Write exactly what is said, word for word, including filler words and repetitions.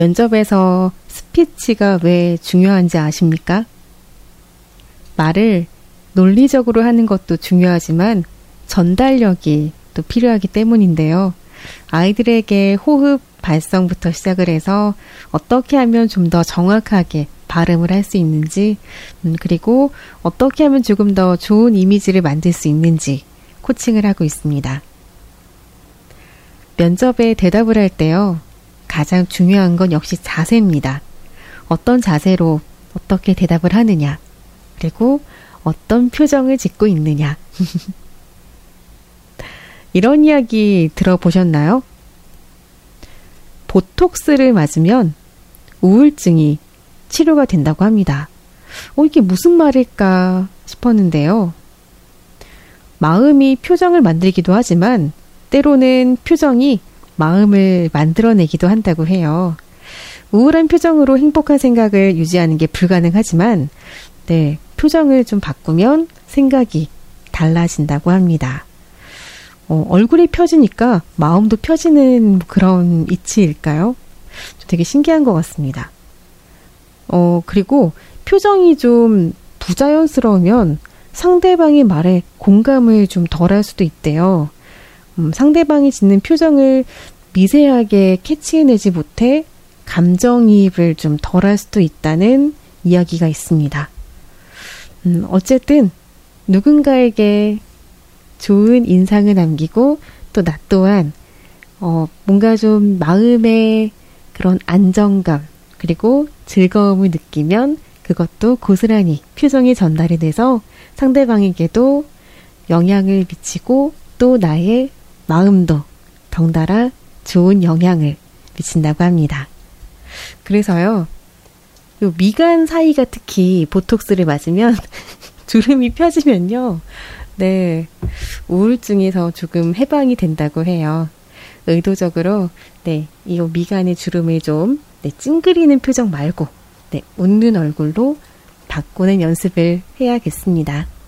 면접에서 스피치가 왜 중요한지 아십니까? 말을 논리적으로 하는 것도 중요하지만 전달력이 또 필요하기 때문인데요. 아이들에게 호흡 발성부터 시작을 해서 어떻게 하면 좀 더 정확하게 발음을 할 수 있는지, 음, 그리고 어떻게 하면 조금 더 좋은 이미지를 만들 수 있는지 코칭을 하고 있습니다. 면접에 대답을 할 때요, 가장 중요한 건 역시 자세입니다. 어떤 자세로 어떻게 대답을 하느냐, 그리고 어떤 표정을 짓고 있느냐. 이런 이야기 들어보셨나요? 보톡스를 맞으면 우울증이 치료가 된다고 합니다. 어, 이게 무슨 말일까 싶었는데요. 마음이 표정을 만들기도 하지만 때로는 표정이 마음을 만들어내기도 한다고 해요. 우울한 표정으로 행복한 생각을 유지하는 게 불가능하지만, 네, 표정을 좀 바꾸면 생각이 달라진다고 합니다. 어, 얼굴이 펴지니까 마음도 펴지는 그런 이치일까요? 되게 신기한 것 같습니다. 어, 그리고 표정이 좀 부자연스러우면 상대방의 말에 공감을 좀 덜할 수도 있대요. 음, 상대방이 짓는 표정을 미세하게 캐치해내지 못해 감정이입을 좀 덜할 수도 있다는 이야기가 있습니다. 음, 어쨌든 누군가에게 좋은 인상을 남기고 또 나 또한 어, 뭔가 좀 마음의 그런 안정감 그리고 즐거움을 느끼면 그것도 고스란히 표정이 전달이 돼서 상대방에게도 영향을 미치고 또 나의 마음도 덩달아 좋은 영향을 미친다고 합니다. 그래서요, 요 미간 사이가 특히 보톡스를 맞으면 주름이 펴지면요, 네, 우울증에서 조금 해방이 된다고 해요. 의도적으로 네, 이 미간의 주름을 좀 네, 찡그리는 표정 말고 네, 웃는 얼굴로 바꾸는 연습을 해야겠습니다.